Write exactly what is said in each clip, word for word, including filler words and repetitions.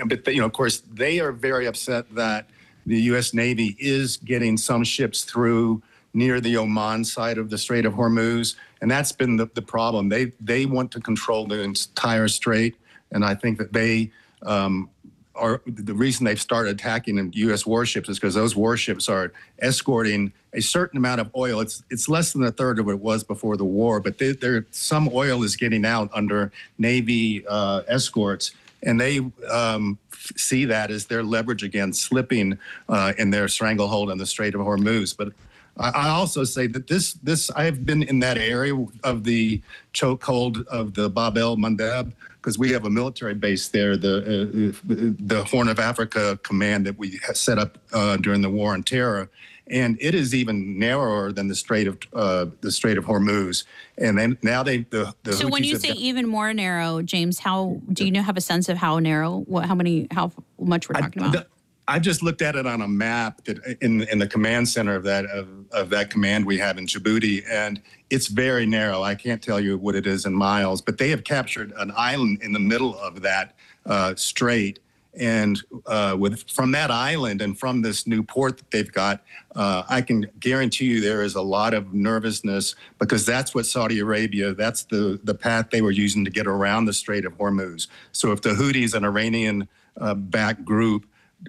but you know, of course, they are very upset that the U S Navy is getting some ships through near the Oman side of the Strait of Hormuz, and that's been the, the problem. They they want to control the entire strait, and I think that they um, are the reason they've started attacking U S warships is because those warships are escorting a certain amount of oil. It's it's less than a third of what it was before the war, but they, there some oil is getting out under Navy uh, escorts. And they um, see that as their leverage against slipping uh, in their stranglehold on the Strait of Hormuz. But I, I also say that this, this I've been in that area of the chokehold of the Bab el Mandeb, because we have a military base there, the uh, the Horn of Africa Command that we set up uh, during the War on Terror. And it is even narrower than the Strait of uh, the Strait of Hormuz. And then now they the, the so Houthis when you say done, even more narrow, James, how do you know have a sense of how narrow? What how many how much we're talking I, about? The, I just looked at it on a map that in in the command center of that of, of that command we have in Djibouti, and it's very narrow. I can't tell you what it is in miles, but they have captured an island in the middle of that uh, strait. And uh, with from that island and from this new port that they've got, uh, I can guarantee you there is a lot of nervousness because that's what Saudi Arabia, that's the, the path they were using to get around the Strait of Hormuz. So if the Houthis, an Iranian-backed uh, group,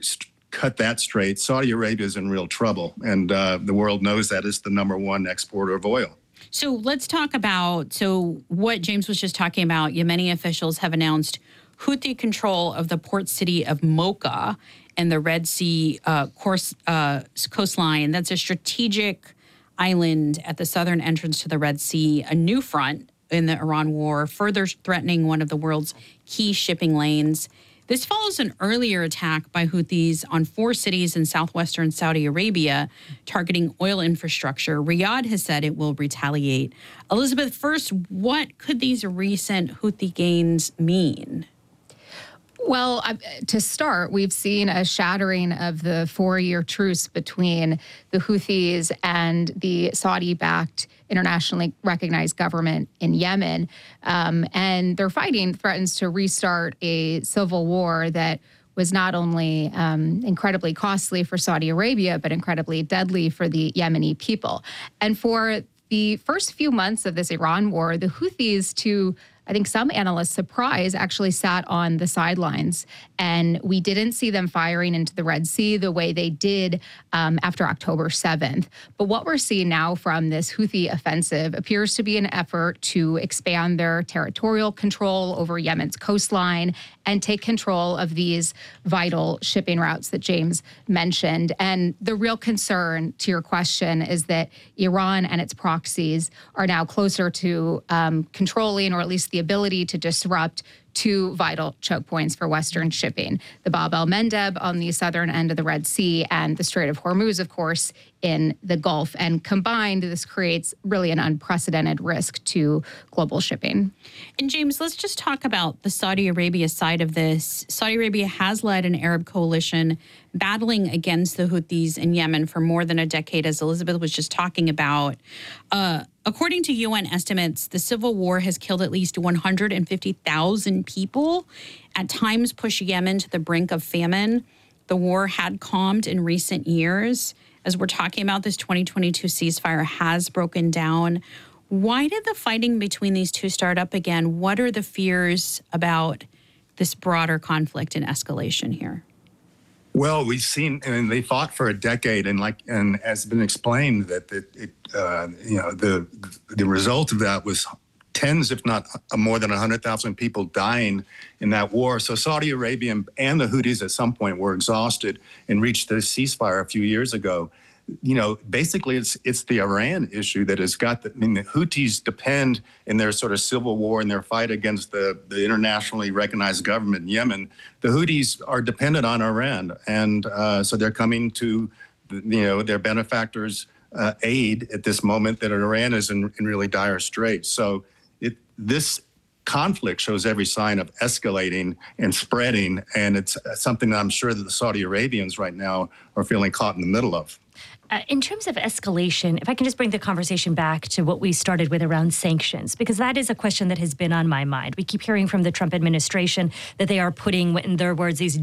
cut that strait, Saudi Arabia is in real trouble. And uh, the world knows that it's the number one exporter of oil. So let's talk about, so what James was just talking about, Yemeni officials have announced Houthi control of the port city of Mocha and the Red Sea uh, course, uh, coastline. That's a strategic island at the southern entrance to the Red Sea, a new front in the Iran war, further threatening one of the world's key shipping lanes. This follows an earlier attack by Houthis on four cities in southwestern Saudi Arabia, targeting oil infrastructure. Riyadh has said it will retaliate. Elizabeth, first, what could these recent Houthi gains mean? Well, uh, to start, we've seen a shattering of the four-year truce between the Houthis and the Saudi-backed internationally recognized government in Yemen. Um, and their fighting threatens to restart a civil war that was not only um, incredibly costly for Saudi Arabia, but incredibly deadly for the Yemeni people. And for the first few months of this Iran war, the Houthis, to I think some analysts' surprise, actually sat on the sidelines, and we didn't see them firing into the Red Sea the way they did um, after October seventh. But what we're seeing now from this Houthi offensive appears to be an effort to expand their territorial control over Yemen's coastline and take control of these vital shipping routes that James mentioned. And the real concern, to your question, is that Iran and its proxies are now closer to um, controlling, or at least the ability to disrupt, two vital choke points for Western shipping: the Bab el Mandeb on the southern end of the Red Sea and the Strait of Hormuz, of course, in the Gulf. And combined, this creates really an unprecedented risk to global shipping. And James, let's just talk about the Saudi Arabia side of this. Saudi Arabia has led an Arab coalition battling against the Houthis in Yemen for more than a decade, as Elizabeth was just talking about. Uh, according to U N estimates, the civil war has killed at least one hundred fifty thousand people, at times pushed Yemen to the brink of famine. The war had calmed in recent years. As we're talking about, this twenty twenty-two ceasefire has broken down. Why did the fighting between these two start up again? What are the fears about this broader conflict and escalation here? Well, we've seen, and they fought for a decade, and like, and as been explained, that it, it uh, you know, the the result of that was tens, if not more than one hundred thousand people dying in that war. So Saudi Arabia and the Houthis at some point were exhausted and reached the ceasefire a few years ago. You know, basically it's it's the Iran issue that has got the, I mean, the Houthis depend in their sort of civil war and their fight against the, the internationally recognized government in Yemen. The Houthis are dependent on Iran. And uh, so they're coming to, you know, their benefactors' uh, aid at this moment that Iran is in, in really dire straits. So it, this conflict shows every sign of escalating and spreading. And it's something that I'm sure that the Saudi Arabians right now are feeling caught in the middle of. Uh, in terms of escalation, if I can just bring the conversation back to what we started with around sanctions, because that is a question that has been on my mind. We keep hearing from the Trump administration that they are putting, in their words, these